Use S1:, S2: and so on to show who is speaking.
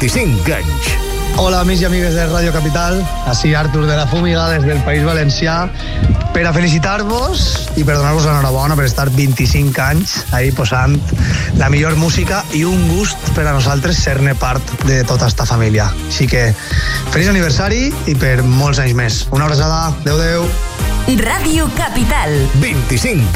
S1: 25 anys.
S2: Hola, amics i amigues de Radio Capital. Així Artur de la Fúmiga des del País Valencià per a felicitar-vos i per donar-vos l'enhorabona per estar 25 anys ahí posant la millor música i un gust per a nosaltres ser-ne part de tota esta família. Així que feliç aniversari i per molts anys més. Una abraçada. Adéu, adéu.
S3: Radio Capital.
S1: 25